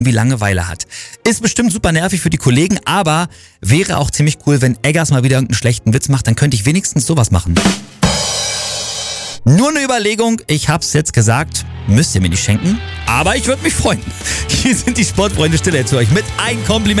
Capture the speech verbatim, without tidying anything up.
wie Langeweile hat. Ist bestimmt super nervig für die Kollegen, aber wäre auch ziemlich cool, wenn Eggers mal wieder irgendeinen schlechten Witz macht, dann könnte ich wenigstens sowas machen. Nur eine Überlegung, ich hab's jetzt gesagt, müsst ihr mir nicht schenken, aber ich würde mich freuen. Hier sind die Sportfreunde Stille zu euch mit ein Kompliment.